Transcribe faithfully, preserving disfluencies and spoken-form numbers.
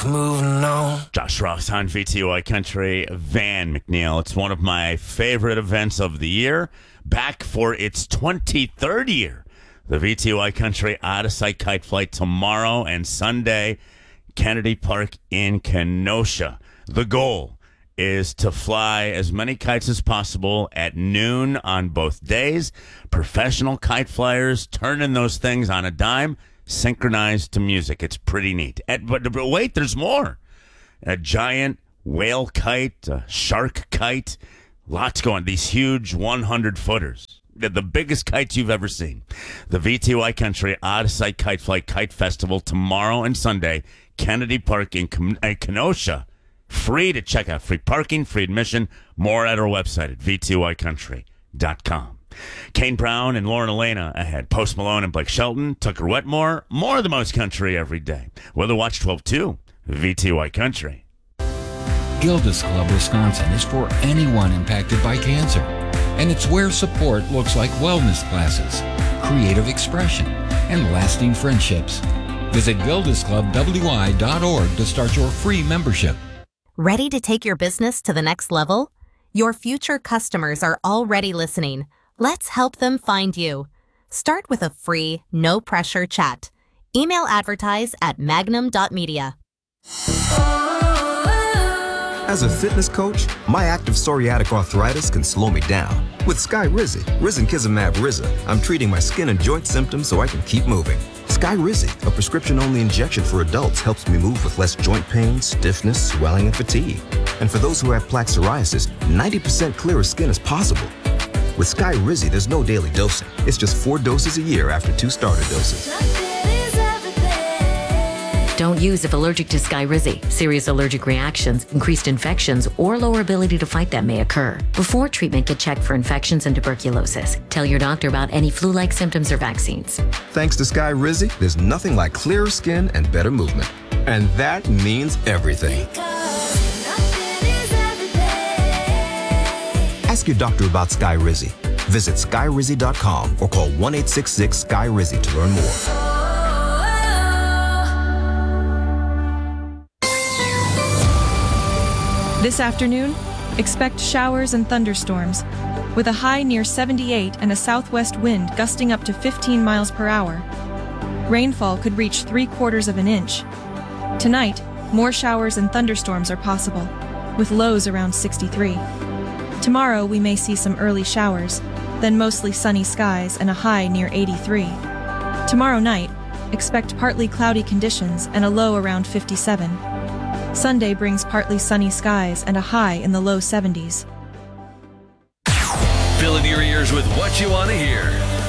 Moving on. Josh Ross on V T Y Country, Van McNeil. It's one of my favorite events of the year. Back for its twenty-third year. The V T Y Country Out-of-Sight Kite Flight tomorrow and Sunday, Kennedy Park in Kenosha. The goal is to fly as many kites as possible at noon on both days. Professional kite flyers turning those things on a dime, synchronized to music. It's pretty neat. And, but, but wait, there's more. A giant whale kite, a shark kite, lots going. These huge hundred footers. They're the biggest kites you've ever seen. The V T Y Country Out-of-Sight Kite Flight Kite Festival tomorrow and Sunday, Kennedy Park in Kenosha. Free to check out. Free parking, free admission. More at our website at v t y country dot com. Kane Brown and Lauren Elena ahead. Post Malone and Blake Shelton. Tucker Wetmore. More of the most country every day. Weather Watch twelve two. V T Y Country. Gilda's Club Wisconsin is for anyone impacted by cancer. And it's where support looks like wellness classes, creative expression, and lasting friendships. Visit gildas club w i dot org to start your free membership. Ready to take your business to the next level? Your future customers are already listening. Let's help them find you. Start with a free, no-pressure chat. Email advertise at magnum dot media. As a fitness coach, my active psoriatic arthritis can slow me down. With Skyrizi, risankizumab Riza, I'm treating my skin and joint symptoms so I can keep moving. Skyrizi, a prescription-only injection for adults, helps me move with less joint pain, stiffness, swelling, and fatigue. And for those who have plaque psoriasis, ninety percent clearer skin is possible. With Skyrizi, there's no daily dosing. It's just four doses a year after two starter doses. Don't use if allergic to Skyrizi. Serious allergic reactions, increased infections, or lower ability to fight them may occur. Before treatment, get checked for infections and tuberculosis. Tell your doctor about any flu-like symptoms or vaccines. Thanks to Skyrizi, there's nothing like clearer skin and better movement. And that means everything. Ask your doctor about Skyrizi. Visit skyrizi dot com or call one eight six six Sky Rizi to learn more. This afternoon, expect showers and thunderstorms, with a high near seventy-eight and a southwest wind gusting up to fifteen miles per hour. Rainfall could reach three quarters of an inch. Tonight, more showers and thunderstorms are possible, with lows around sixty-three. Tomorrow, we may see some early showers, then mostly sunny skies and a high near eighty-three. Tomorrow night, expect partly cloudy conditions and a low around fifty-seven. Sunday brings partly sunny skies and a high in the low seventies. Fill in your ears with what you want to hear.